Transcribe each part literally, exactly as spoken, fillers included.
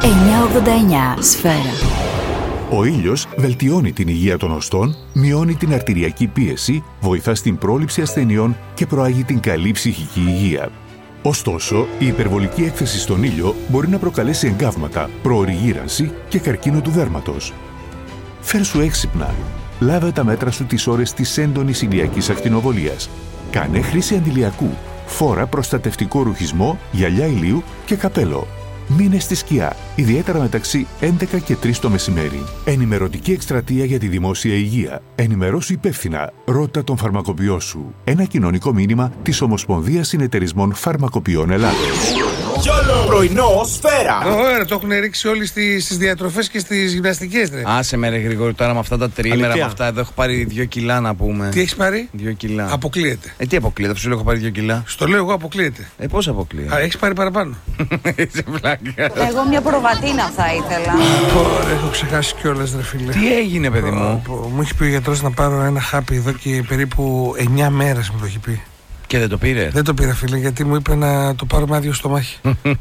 εννιακόσια ογδόντα εννιά Σφαίρα. Ο ήλιος βελτιώνει την υγεία των οστών, μειώνει την αρτηριακή πίεση, βοηθά στην πρόληψη ασθενειών και προάγει την καλή ψυχική υγεία. Ωστόσο, η υπερβολική έκθεση στον ήλιο μπορεί να προκαλέσει εγκάβματα, προωρή γύρανση και καρκίνο του δέρματος. Φέρσου έξυπνα. Λάβε τα μέτρα σου τις ώρες της έντονης ηλιακής ακτινοβολίας. Κάνε χρήση αντιλιακού. Φόρα προστατευτικό ρουχισμό, γυαλιά ηλίου και καπέλο. Μείνε στη σκιά, ιδιαίτερα μεταξύ έντεκα και τρεις το μεσημέρι. Ενημερωτική εκστρατεία για τη δημόσια υγεία. Ενημερώσου υπεύθυνα. Ρώτα τον φαρμακοποιό σου. Ένα κοινωνικό μήνυμα της Ομοσπονδίας Συνεταιρισμών Φαρμακοποιών Ελλάδος. Πρωινό Σφαίρα. Ωραία, το έχουν ρίξει όλοι στις διατροφές και στις γυμναστικές. Ρε. Άσε με ρε Γρηγόρη, τώρα με αυτά τα τρίμερα, Αλήθεια. με αυτά εδώ έχω πάρει δύο κιλά να πούμε. Τι έχεις πάρει? Δύο κιλά. Αποκλείεται. Ε, τι αποκλείεται, σου λέω έχω πάρει δύο κιλά. Στο λέω εγώ, αποκλείεται. Ε, πώς αποκλείεται? Α, έχεις πάρει παραπάνω. Είσαι πλάκα. Εγώ μια προβατίνα θα ήθελα. Ωραία, έχω ξεχάσει κιόλας, ρε φίλε. Τι έγινε, παιδί μου? Πω, μου έχει πει ο γιατρός να πάρω ένα χάπι εδώ και περίπου εννιά μέρες μου το έχει πει. Και δεν το πήρε? Δεν το πήρα, φίλε, γιατί μου είπε να το πάρω με άδειο στομάχι.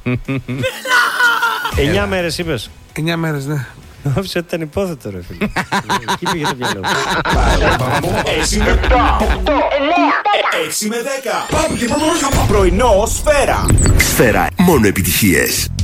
Εννιά μέρες είπες. Εννιά μέρες, ναι. Νόμιζα ότι ήταν υπόθετο, ρε φίλε. Εκεί πήγε το μυαλό μου. έξι με επτά, οκτώ, εννιά, έξι με δέκα. Πάμε και πάμε. Πρωινό Σφαίρα. Σφαίρα, μόνο επιτυχίες.